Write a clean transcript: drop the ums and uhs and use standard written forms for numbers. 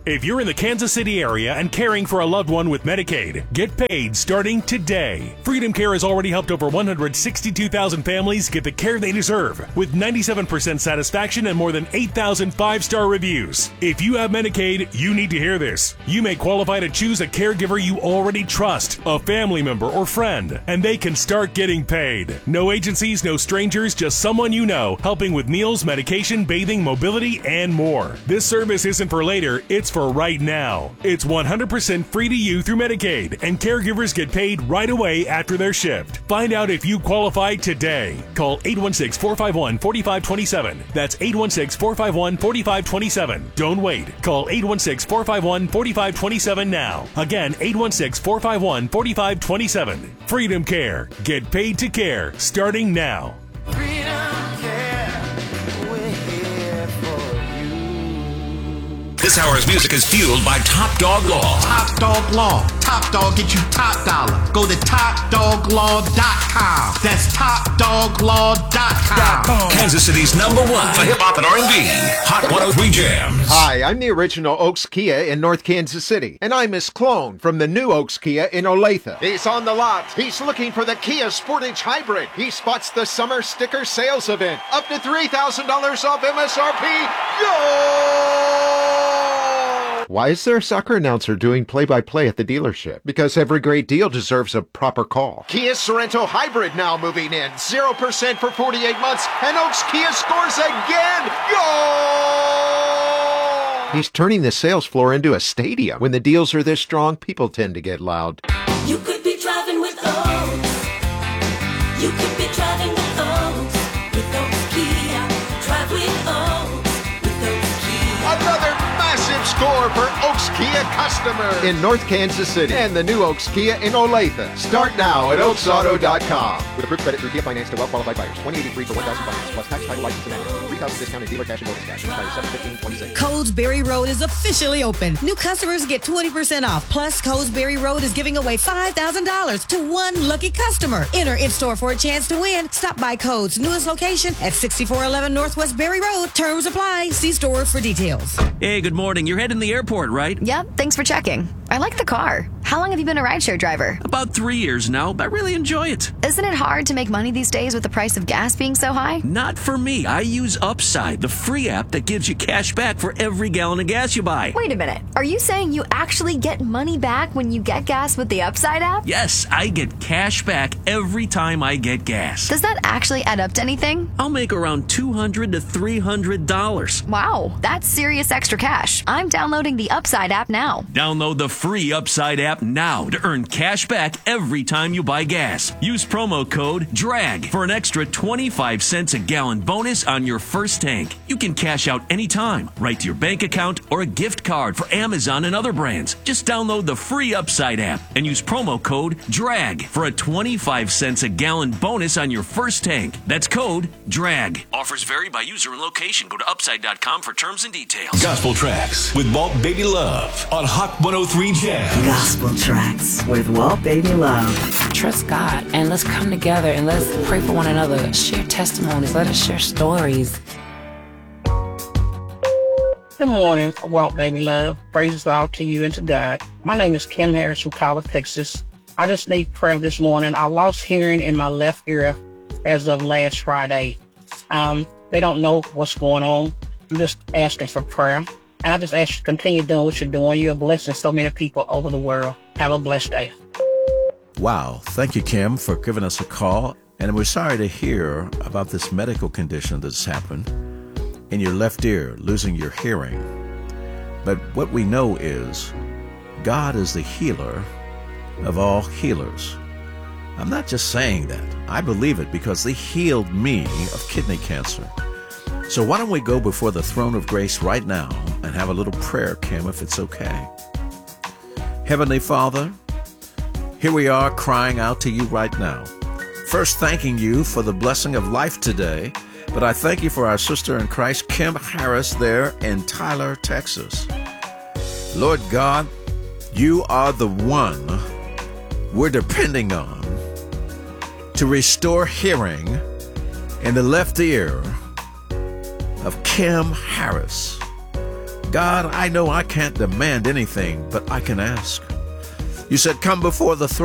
If you're in the Kansas City area and caring for a loved one with Medicaid, get paid starting today. Freedom Care has already helped over 162,000 families get the care they deserve, with 97% satisfaction and more than 8,000 five-star reviews. If you have Medicaid, you need to hear this. You may qualify to choose a caregiver you already trust, a family member or friend, and they can start getting paid. No agencies, no strangers, just someone you know, helping with meals, medication, bathing, mobility, and more. This service isn't for later, it's for right now. It's 100% free to you through Medicaid, and caregivers get paid right away after their shift. Find out if you qualify today. Call 816-451-4527. That's 816-451-4527. Don't wait. Call 816-451-4527 now. Again, 816-451-4527. Freedom Care. Get paid to care starting now. This hour's music is fueled by Top Dog Law. Top Dog Law. Top Dog get you top dollar. Go to TopDogLaw.com. That's TopDogLaw.com. Kansas City's #1 for hip-hop and R&B. Hot 103 Jams. Hi, I'm the original Oaks Kia in North Kansas City, and I'm his clone from the new Oaks Kia in Olathe. He's on the lot. He's looking for the Kia Sportage Hybrid. He spots the summer sticker sales event. Up to $3,000 off MSRP. Yo! Why is there a soccer announcer doing play-by-play at the dealership? Because every great deal deserves a proper call. Kia Sorento Hybrid now moving in. 0% for 48 months, and Oaks Kia scores again! Yo! He's turning the sales floor into a stadium. When the deals are this strong, people tend to get loud. You could be driving with Oaks. You could be driving with Oaks. With Oaks Kia. Drive with Oaks. With Oaks Kia. Another massive score for Oaks Kia customers in North Kansas City and the new Oaks Kia in Olathe. Start now at oaksauto.com. With approved credit through Kia Finance to well-qualified buyers. 2083 for 1,000 finance plus tax, title, license, and annual. 3,000 discounted dealer cash and bonus cash. Expires 7/15/26. Colesberry Road is officially open. New customers get 20% off. Plus, Colesberry Road is giving away $5,000 to one lucky customer. Enter in store for a chance to win. Stop by Code's newest location at 6411 Northwest Berry Road. Terms apply. See store for details. Hey, good morning. You're heading to the airport, right? Yep, thanks for checking. I like the car. How long have you been a rideshare driver? About 3 years now. I really enjoy it. Isn't it hard to make money these days with the price of gas being so high? Not for me. I use Upside, the free app that gives you cash back for every gallon of gas you buy. Wait a minute. Are you saying you actually get money back when you get gas with the Upside app? Yes, I get cash back every time I get gas. Does that actually add up to anything? I'll make around $200 to $300. Wow, that's serious extra cash. I'm downloading the Upside app now. Download the free Upside app now to earn cash back every time you buy gas. Use promo code DRAG for an extra 25 cents a gallon bonus on your first tank. You can cash out anytime, right to your bank account or a gift card for Amazon and other brands. Just download the free Upside app and use promo code DRAG for a 25 cents a gallon bonus on your first tank. That's code DRAG. Offers vary by user and location. Go to upside.com for terms and details. Gospel Tracks with Walt Baby Love on Hot 103 Jams. Gospel Tracks with Walt Baby Love. Trust God and let's come together and let's pray for one another. Share testimonies. Let us share stories. Good morning, Walt Baby Love. Praises out to you and to God. My name is Kim Harris from College, Texas. I just need prayer this morning. I lost hearing in my left ear as of last Friday. They don't know what's going on. I'm just asking for prayer. And I just ask you to continue doing what you're doing. You're blessing so many people over the world. Have a blessed day. Wow. Thank you, Kim, for giving us a call. And we're sorry to hear about this medical condition that's happened in your left ear, losing your hearing. But what we know is God is the healer of all healers. I'm not just saying that. I believe it because they healed me of kidney cancer. So why don't we go before the throne of grace right now and have a little prayer, Kim, if it's okay. Heavenly Father, here we are crying out to you right now. First, thanking you for the blessing of life today, but I thank you for our sister in Christ, Kim Harris, there in Tyler, Texas. Lord God, you are the one we're depending on to restore hearing in the left ear of Kim Harris. God, I know I can't demand anything, but I can ask. You said, come before the throne